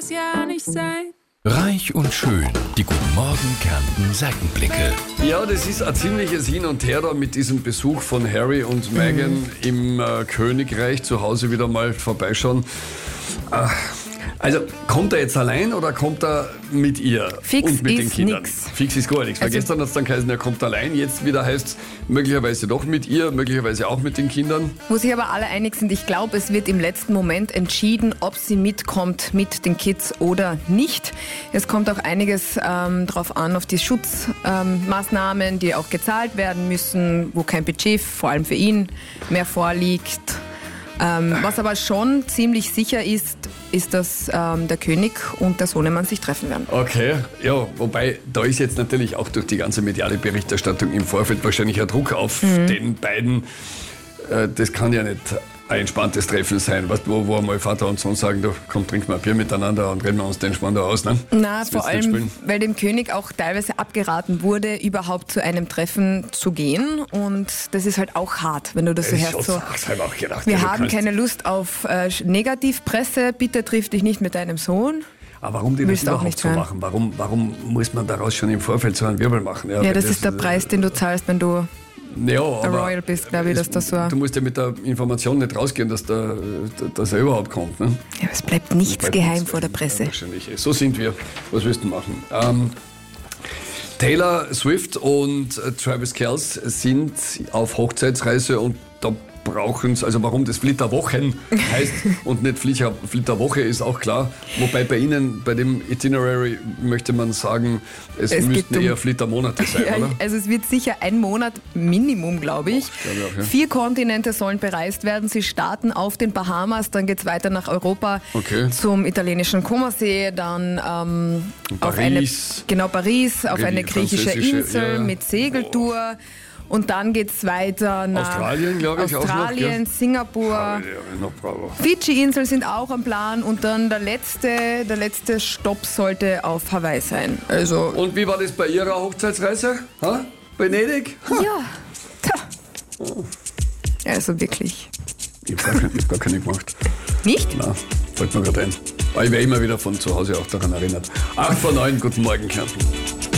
das ja nicht sein. Reich und schön, die Guten Morgen Kärnten Seitenblicke. Ja, das ist ein ziemliches Hin und Her da mit diesem Besuch von Harry und Meghan im Königreich, zu Hause wieder mal vorbeischauen. Also, kommt er jetzt allein oder kommt er mit ihr Fix und mit den ist Kindern? nix. Fix ist gar nichts. Weil Also gestern hat es dann geheißen, er kommt allein. Jetzt wieder heißt es möglicherweise doch mit ihr, möglicherweise auch mit den Kindern. Wo sich aber alle einig sind, ich glaube, es wird im letzten Moment entschieden, ob sie mitkommt mit den Kids oder nicht. Es kommt auch einiges drauf an, auf die Schutzmaßnahmen, die auch gezahlt werden müssen, wo kein Budget, vor allem für ihn, mehr vorliegt. Was aber schon ziemlich sicher ist, dass der König und der Sohnemann sich treffen werden. Okay, ja, wobei da ist jetzt natürlich auch durch die ganze mediale Berichterstattung im Vorfeld wahrscheinlich ein Druck auf den beiden. Das kann ja nicht ein entspanntes Treffen sein, wo einmal Vater und Sohn sagen, du, komm, trinken wir ein Bier miteinander und reden wir uns den Spann da aus. Ne? Na, vor allem, weil dem König auch teilweise abgeraten wurde, überhaupt zu einem Treffen zu gehen. Und das ist halt auch hart, wenn du das so hörst. So, wir haben keine Lust auf Negativpresse, bitte triff dich nicht mit deinem Sohn. Aber warum die das überhaupt so machen? Warum muss man daraus schon im Vorfeld so einen Wirbel machen? Ja, das ist der Preis, den du zahlst, wenn du der Royal bist, glaube ich, dass das so. Du musst ja mit der Information nicht rausgehen, dass er überhaupt kommt. Ne? Ja, es bleibt nichts geheim vor der Presse. Wahrscheinlich. So sind wir. Was willst du machen? Taylor Swift und Travis Kelce sind auf Hochzeitsreise und da brauchen es, also warum das Flitterwochen heißt und nicht Flitterwoche, ist auch klar. Wobei bei Ihnen, bei dem Itinerary, möchte man sagen, es müssten eher Flittermonate sein, ja, oder? Also es wird sicher ein Monat Minimum, glaube ich. Glaube ich auch, ja. 4 Kontinente sollen bereist werden. Sie starten auf den Bahamas, dann geht es weiter nach Europa, zum italienischen Comersee, dann auf Paris, auf eine griechische Insel mit Segeltour. Und dann geht es weiter nach Australien, glaube ich, Australien, auch noch, Singapur. Fidschi-Inseln sind auch am Plan und dann der letzte Stopp sollte auf Hawaii sein. Also und wie war das bei Ihrer Hochzeitsreise? Venedig? Ja. Also wirklich. Ich hab gar keine gemacht. Nicht? Nein, fällt mir gerade ein. Aber ich werde immer wieder von zu Hause auch daran erinnert. 8 vor 9, guten Morgen, Kärnten.